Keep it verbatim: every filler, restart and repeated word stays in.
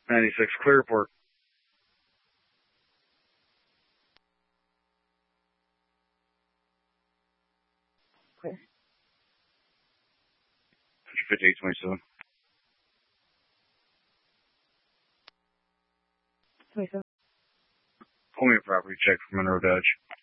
ninety-six, clear report. Clear. fifty-eight twenty-seven. twenty-seven. Pull me a property check for Monroe Dodge.